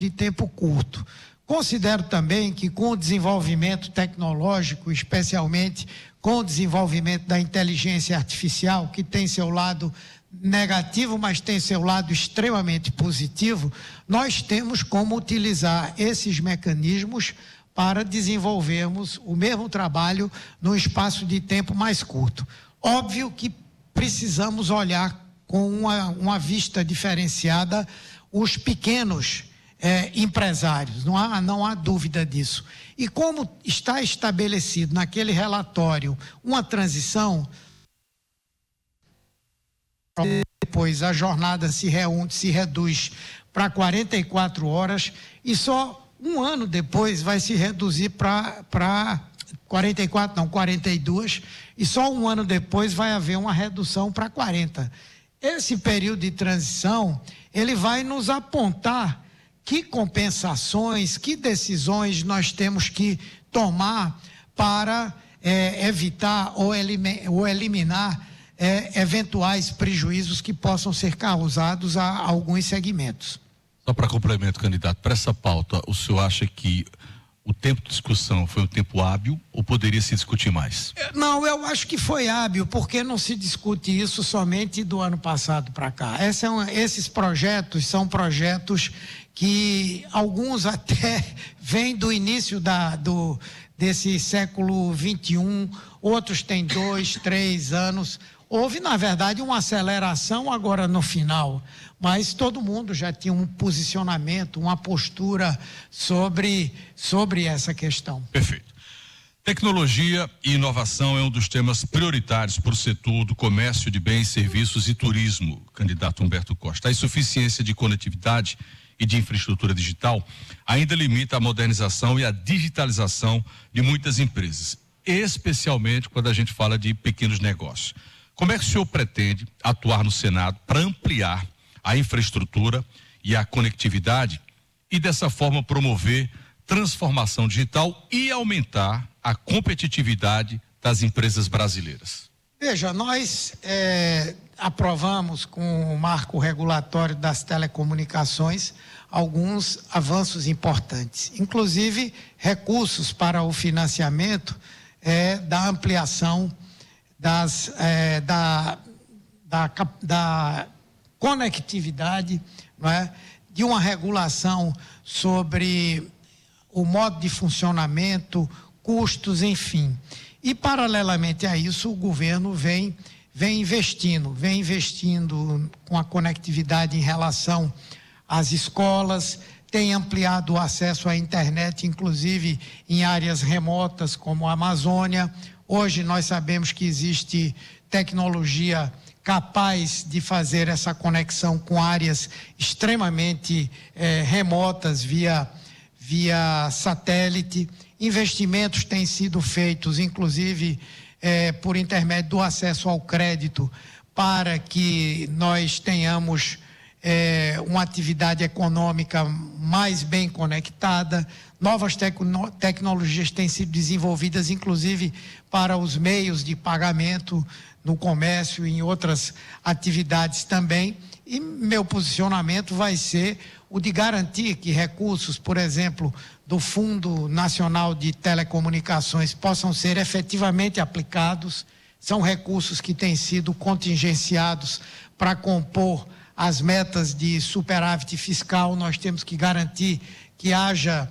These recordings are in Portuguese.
de tempo curto. Considero também que com o desenvolvimento tecnológico, especialmente com o desenvolvimento da inteligência artificial, que tem seu lado negativo, mas tem seu lado extremamente positivo, nós temos como utilizar esses mecanismos para desenvolvermos o mesmo trabalho num espaço de tempo mais curto. Óbvio que precisamos olhar com uma vista diferenciada os pequenos empresários, não há dúvida disso. E como está estabelecido naquele relatório uma transição, depois a jornada se reduz para 44 horas e só um ano depois vai se reduzir para 42, e só um ano depois vai haver uma redução para 40. Esse período de transição, ele vai nos apontar que compensações, que decisões nós temos que tomar para evitar ou eliminar eventuais prejuízos que possam ser causados a alguns segmentos. Só para complemento, candidato, para essa pauta, o senhor acha que o tempo de discussão foi um tempo hábil ou poderia se discutir mais? Não, eu acho que foi hábil, porque não se discute isso somente do ano passado para cá. Esses projetos são projetos que alguns até vêm do início desse século XXI, outros têm 2, 3 anos. Houve, na verdade, uma aceleração agora no final, mas todo mundo já tinha um posicionamento, uma postura sobre essa questão. Perfeito. Tecnologia e inovação é um dos temas prioritários para o setor do comércio de bens, serviços e turismo, candidato Humberto Costa. A insuficiência de conectividade e de infraestrutura digital ainda limita a modernização e a digitalização de muitas empresas, especialmente quando a gente fala de pequenos negócios. Como é que o senhor pretende atuar no Senado para ampliar a infraestrutura e a conectividade e dessa forma promover transformação digital e aumentar a competitividade das empresas brasileiras? Veja, nós aprovamos com o marco regulatório das telecomunicações alguns avanços importantes, inclusive recursos para o financiamento da ampliação da conectividade, não é? De uma regulação sobre o modo de funcionamento, custos, enfim. E, paralelamente a isso, o governo vem investindo com a conectividade em relação às escolas, tem ampliado o acesso à internet, inclusive em áreas remotas como a Amazônia. Hoje nós sabemos que existe tecnologia capaz de fazer essa conexão com áreas extremamente remotas via satélite. Investimentos têm sido feitos, inclusive por intermédio do acesso ao crédito, para que nós tenhamos uma atividade econômica mais bem conectada. Novas tecnologias têm sido desenvolvidas, inclusive para os meios de pagamento no comércio e em outras atividades também. E meu posicionamento vai ser o de garantir que recursos, por exemplo, do Fundo Nacional de Telecomunicações possam ser efetivamente aplicados. São recursos que têm sido contingenciados para compor as metas de superávit fiscal. Nós temos que garantir que haja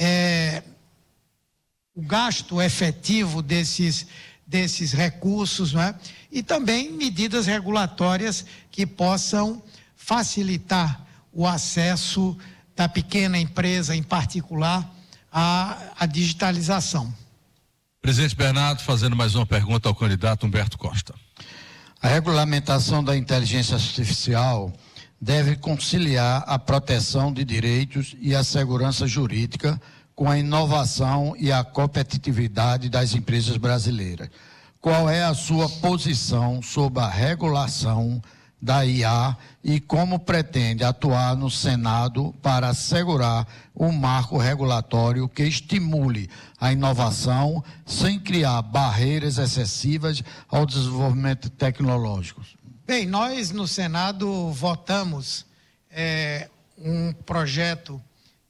o gasto efetivo desses recursos, não é? E também medidas regulatórias que possam facilitar o acesso da pequena empresa, em particular, à digitalização. Presidente Bernardo, fazendo mais uma pergunta ao candidato Humberto Costa. A regulamentação da inteligência artificial deve conciliar a proteção de direitos e a segurança jurídica com a inovação e a competitividade das empresas brasileiras. Qual é a sua posição sobre a regulação da IA e como pretende atuar no Senado para assegurar um marco regulatório que estimule a inovação sem criar barreiras excessivas ao desenvolvimento tecnológico? Bem, nós no Senado votamos um projeto